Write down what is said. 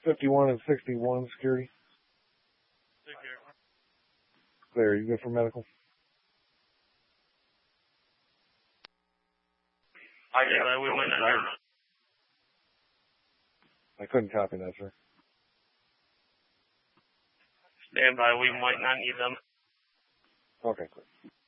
51 and 61, security. Take care. Clear. You good for medical? Stand by, we might not need them. I couldn't copy that, sir. Stand by, we might not need them. Okay, clear.